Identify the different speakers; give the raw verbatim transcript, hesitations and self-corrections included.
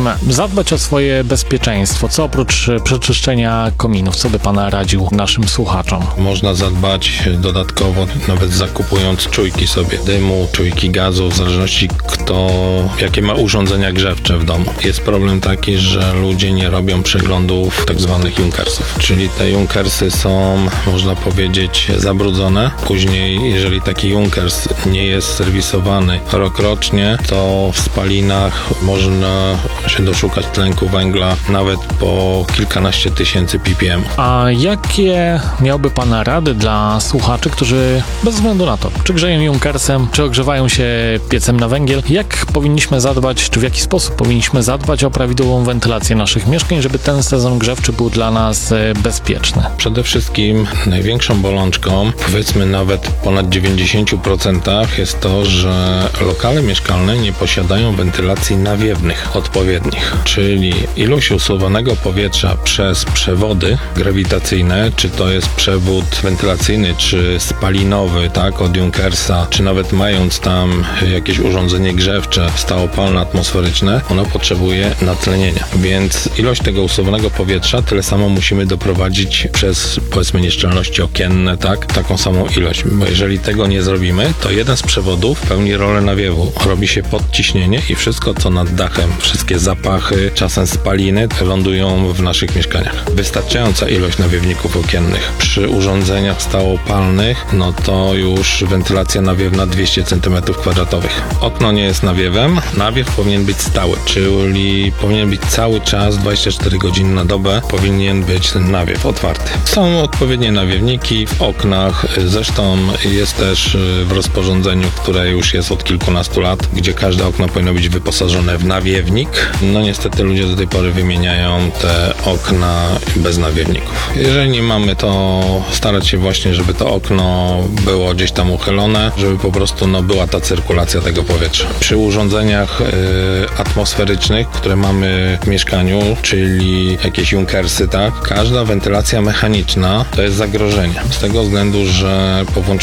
Speaker 1: miałbym zadbać o swoje bezpieczeństwo, co oprócz przeczyszczenia kominów, co by Pan radził naszym słuchaczom?
Speaker 2: Można zadbać dodatkowo, nawet zakupując czujki sobie dymu, czujki gazu, w zależności kto, jakie ma urządzenia grzewcze w domu. Jest problem taki, że ludzie nie robią przeglądów tak zwanych junkersów, czyli te junkersy są, można powiedzieć, zabrudzone. Później, jeżeli taki junkers nie jest serwisowany rokrocznie, to w spalinach można się doszukać tlenku węgla nawet po kilkanaście tysięcy ppm.
Speaker 1: A jakie miałby Pan rady dla słuchaczy, którzy bez względu na to, czy grzeją junkersem, czy ogrzewają się piecem na węgiel, jak powinniśmy zadbać, czy w jaki sposób powinniśmy zadbać o prawidłową wentylację naszych mieszkań, żeby ten sezon grzewczy był dla nas bezpieczny?
Speaker 2: Przede wszystkim największą bolączką, powiedzmy nawet ponad dziewięćdziesiąt procent jest to, że lokale mieszkalne nie posiadają wentylacji nawiewnych odpowiednich, czyli ilość usuwanego powietrza przez przewody grawitacyjne, czy to jest przewód wentylacyjny, czy spalinowy, tak, od junkersa, czy nawet mając tam jakieś urządzenie grzewcze stałopalne atmosferyczne, ono potrzebuje natlenienia, więc ilość tego usuwanego powietrza tyle samo musimy doprowadzić przez, powiedzmy, nieszczelności okienne, tak, taką samą ilość, bo jeżeli tego nie zrobimy, to jeden z przewodów pełni rolę nawiewu, robi się podciśnienie i wszystko, co nad dachem, wszystkie zapachy, czasem spaliny lądują w naszych mieszkaniach. Wystarczająca ilość nawiewników okiennych. Przy urządzeniach stałopalnych, no to już wentylacja nawiewna dwieście centymetrów kwadratowych. Okno nie jest nawiewem, nawiew powinien być stały, czyli powinien być cały czas, dwadzieścia cztery godziny na dobę powinien być ten nawiew otwarty. Są odpowiednie nawiewniki w oknach, zresztą jest też w rozporządzeniu, które już jest od kilkunastu lat, gdzie każde okno powinno być wyposażone w nawiewnik. No niestety ludzie do tej pory wymieniają te okna bez nawiewników. Jeżeli nie mamy, to starać się właśnie, żeby to okno było gdzieś tam uchylone, żeby po prostu no, była ta cyrkulacja tego powietrza. Przy urządzeniach y, atmosferycznych, które mamy w mieszkaniu, czyli jakieś junkersy, tak, każda wentylacja mechaniczna to jest zagrożenie. Z tego względu, że po włączeniu